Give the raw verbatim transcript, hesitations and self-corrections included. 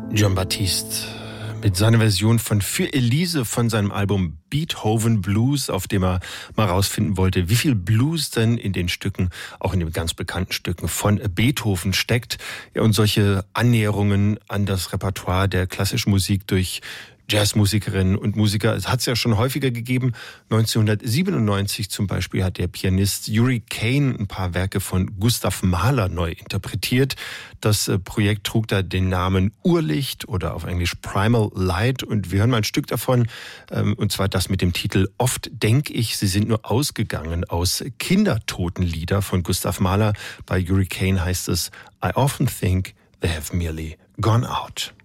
Jon Batiste mit seiner Version von Für Elise von seinem Album Beethoven Blues, auf dem er mal rausfinden wollte, wie viel Blues denn in den Stücken, auch in den ganz bekannten Stücken von Beethoven steckt. Ja, und solche Annäherungen an das Repertoire der klassischen Musik durch Jazzmusikerinnen und Musiker. Es hat es ja schon häufiger gegeben. neunzehnhundertsiebenundneunzig zum Beispiel hat der Pianist Yuri Kane ein paar Werke von Gustav Mahler neu interpretiert. Das Projekt trug da den Namen Urlicht oder auf Englisch Primal Light. Und wir hören mal ein Stück davon, und zwar das mit dem Titel Oft denk ich, sie sind nur ausgegangen, aus Kindertotenlieder von Gustav Mahler. Bei Yuri Kane heißt es I often think they have merely gone out.